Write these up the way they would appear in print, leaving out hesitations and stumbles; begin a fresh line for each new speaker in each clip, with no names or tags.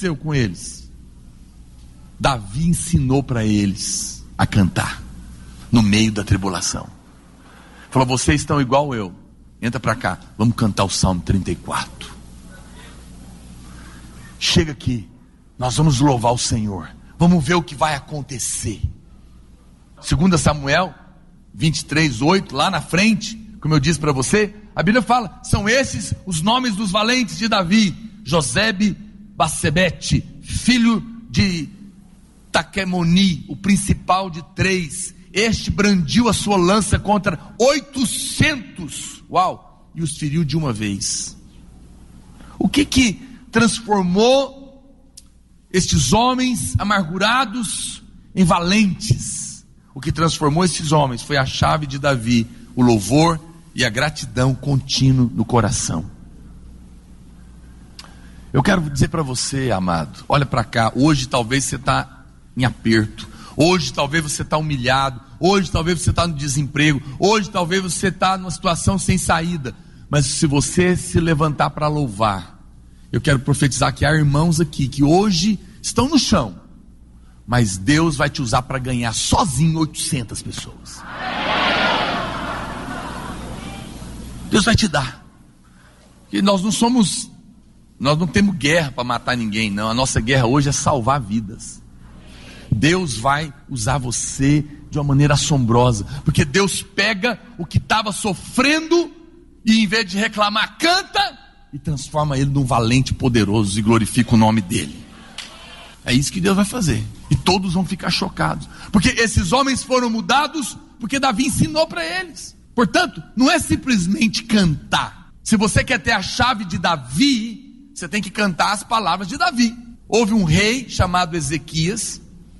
aconteceu com eles? Davi ensinou para eles a cantar no meio da tribulação. Falou: vocês estão igual eu, entra para cá, vamos cantar o Salmo 34. Chega aqui, nós vamos louvar o Senhor, vamos ver o que vai acontecer. 2 Samuel 23:8, lá na frente, como eu disse para você, a Bíblia fala: são esses os nomes dos valentes de Davi: Josebe Bassebete, filho de Taquemoni, o principal de 3. Este brandiu a sua lança contra 800, e os feriu de uma vez. O que transformou estes homens amargurados em valentes? O que transformou esses homens foi a chave de Davi: o louvor e a gratidão contínua no coração. Eu quero dizer para você, amado, olha para cá. Hoje talvez você está em aperto, hoje talvez você está humilhado, hoje talvez você está no desemprego, hoje talvez você está numa situação sem saída. Mas se você se levantar para louvar, eu quero profetizar que há irmãos aqui que hoje estão no chão, mas Deus vai te usar para ganhar sozinho 800 pessoas. Deus vai te dar. Porque nós não temos guerra para matar ninguém, não. A nossa guerra hoje é salvar vidas. Deus vai usar você de uma maneira assombrosa, porque Deus pega o que estava sofrendo e, em vez de reclamar, canta e transforma ele num valente poderoso e glorifica o nome dele. É isso que Deus vai fazer, e todos vão ficar chocados, porque esses homens foram mudados porque Davi ensinou para eles. Portanto, não é simplesmente cantar. Se você quer ter a chave de Davi, você tem que cantar as palavras de Davi. Houve um rei chamado Ezequias.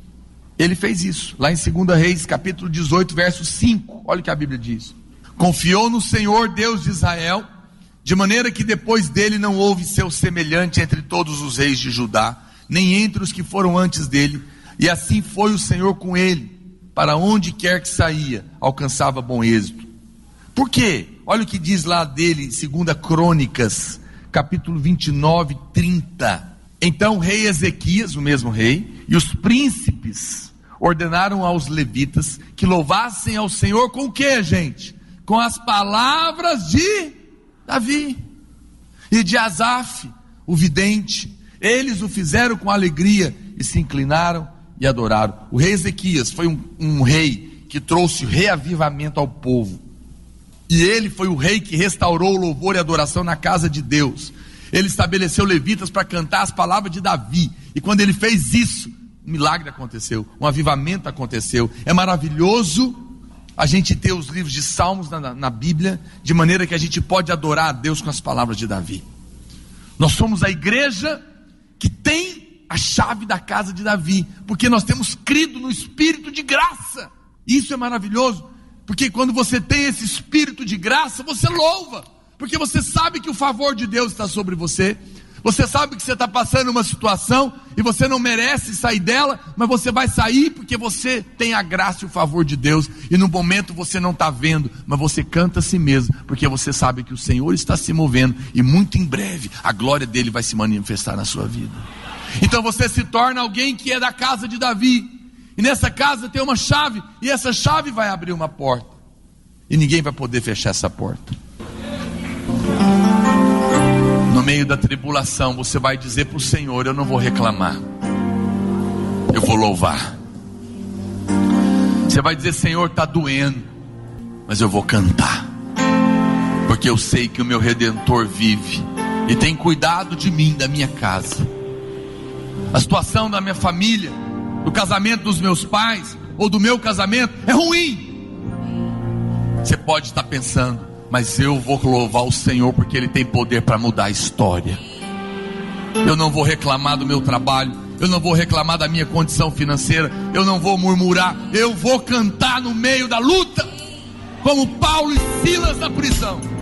Ele fez isso, lá em 2 Reis, capítulo 18, verso 5, olha o que a Bíblia diz: confiou no Senhor, Deus de Israel, de maneira que depois dele não houve seu semelhante entre todos os reis de Judá, nem entre os que foram antes dele, e assim foi o Senhor com ele, para onde quer que saía, alcançava bom êxito. Por quê? Olha o que diz lá dele, 2 Crônicas, capítulo 29, 30. Então o rei Ezequias, o mesmo rei, e os príncipes ordenaram aos levitas que louvassem ao Senhor com o que, gente? Com as palavras de Davi e de Asaf, o vidente. Eles o fizeram com alegria e se inclinaram e adoraram. O rei Ezequias foi um rei que trouxe reavivamento ao povo, e ele foi o rei que restaurou o louvor e adoração na casa de Deus. Ele estabeleceu levitas para cantar as palavras de Davi, e quando ele fez isso, um milagre aconteceu, um avivamento aconteceu. É maravilhoso a gente ter os livros de Salmos na Bíblia, de maneira que a gente pode adorar a Deus com as palavras de Davi. Nós somos a igreja que tem a chave da casa de Davi, porque nós temos crido no Espírito de graça. Isso é maravilhoso, porque quando você tem esse Espírito de graça, você louva, porque você sabe que o favor de Deus está sobre você. Você sabe que você está passando uma situação e você não merece sair dela, mas você vai sair porque você tem a graça e o favor de Deus, e no momento você não está vendo, mas você canta a si mesmo, porque você sabe que o Senhor está se movendo, e muito em breve a glória dele vai se manifestar na sua vida. Então você se torna alguém que é da casa de Davi, e nessa casa tem uma chave, e essa chave vai abrir uma porta, e ninguém vai poder fechar essa porta. No meio da tribulação, você vai dizer para o Senhor: eu não vou reclamar, eu vou louvar. Você vai dizer: Senhor, está doendo, mas eu vou cantar, porque eu sei que o meu Redentor vive e tem cuidado de mim, da minha casa. A situação da minha família, do casamento dos meus pais, ou do meu casamento, é ruim. Você pode estar pensando: mas eu vou louvar o Senhor, porque Ele tem poder para mudar a história. Eu não vou reclamar do meu trabalho, eu não vou reclamar da minha condição financeira, eu não vou murmurar, eu vou cantar no meio da luta, como Paulo e Silas na prisão.